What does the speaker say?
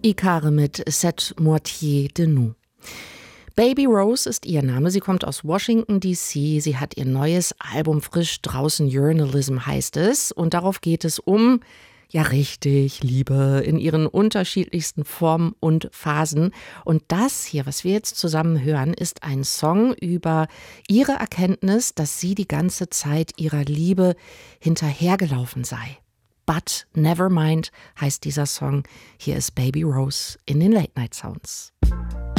Ikare mit Cette Moitié de Nous. Baby Rose ist ihr Name. Sie kommt aus Washington, D.C. Sie hat ihr neues Album frisch draußen. Journalism heißt es. Und darauf geht es um, ja richtig, Liebe in ihren unterschiedlichsten Formen und Phasen. Und das hier, was wir jetzt zusammen hören, ist ein Song über ihre Erkenntnis, dass sie die ganze Zeit ihrer Liebe hinterhergelaufen sei. But Never Mind heißt dieser Song. Hier ist Baby Rose in den Late Night Sounds.